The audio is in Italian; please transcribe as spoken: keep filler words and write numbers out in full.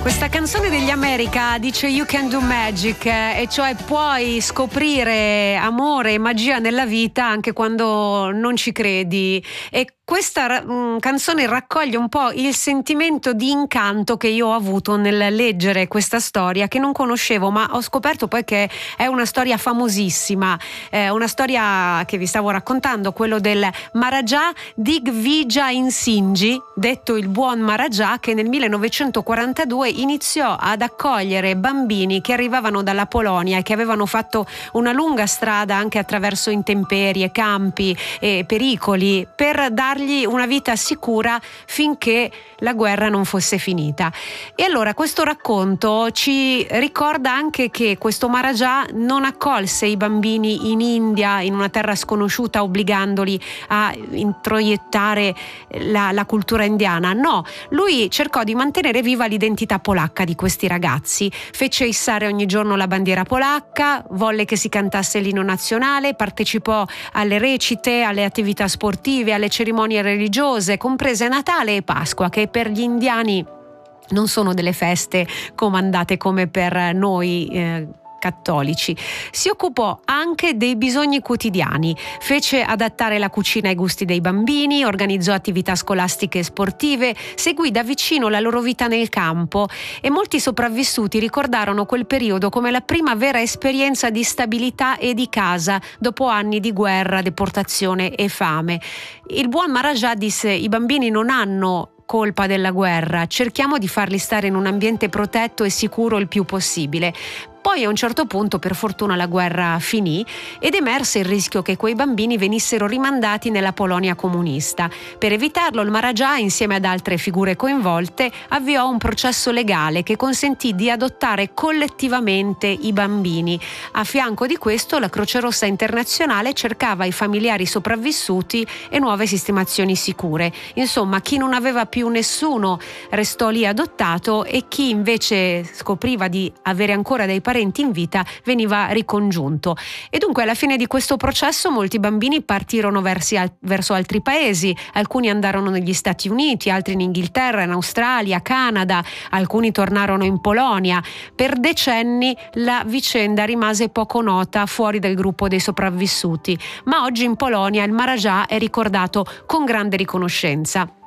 Questa canzone degli America dice You can do magic, e cioè puoi scoprire amore e magia nella vita anche quando non ci credi. E questa mh, canzone raccoglie un po' il sentimento di incanto che io ho avuto nel leggere questa storia, che non conoscevo, ma ho scoperto poi che è una storia famosissima, eh, una storia che vi stavo raccontando, quello del Maharaja Digvijay Singh, detto il buon Maharaja, che nel millenovecentoquarantadue iniziò ad accogliere bambini che arrivavano dalla Polonia e che avevano fatto una lunga strada anche attraverso intemperie, campi e pericoli, per dargli una vita sicura finché la guerra non fosse finita. E allora questo racconto ci ricorda anche che questo Maharaja non accolse i bambini in India, in una terra sconosciuta, obbligandoli a introiettare la, la cultura indiana. No, lui cercò di mantenere viva l'identità polacca di questi ragazzi, fece issare ogni giorno la bandiera polacca, volle che si cantasse l'inno nazionale, partecipò alle recite, alle attività sportive, alle cerimonie religiose, comprese Natale e Pasqua, che per gli indiani non sono delle feste comandate come per noi eh, cattolici. Si occupò anche dei bisogni quotidiani, fece adattare la cucina ai gusti dei bambini, organizzò attività scolastiche e sportive, seguì da vicino la loro vita nel campo, e molti sopravvissuti ricordarono quel periodo come la prima vera esperienza di stabilità e di casa dopo anni di guerra, deportazione e fame. Il buon Maharaja disse: i bambini non hanno colpa della guerra, cerchiamo di farli stare in un ambiente protetto e sicuro il più possibile. Poi a un certo punto, per fortuna, la guerra finì ed emerse il rischio che quei bambini venissero rimandati nella Polonia comunista. Per evitarlo, il Maharaja, insieme ad altre figure coinvolte, avviò un processo legale che consentì di adottare collettivamente i bambini. A fianco di questo, la Croce Rossa Internazionale cercava i familiari sopravvissuti e nuove sistemazioni sicure. Insomma, chi non aveva più nessuno restò lì adottato, e chi invece scopriva di avere ancora dei parenti in vita veniva ricongiunto. E dunque alla fine di questo processo molti bambini partirono versi al- verso altri paesi, alcuni andarono negli Stati Uniti, altri in Inghilterra, in Australia, Canada, alcuni tornarono in Polonia. Per decenni la vicenda rimase poco nota fuori del gruppo dei sopravvissuti, ma oggi in Polonia il Maharaja è ricordato con grande riconoscenza.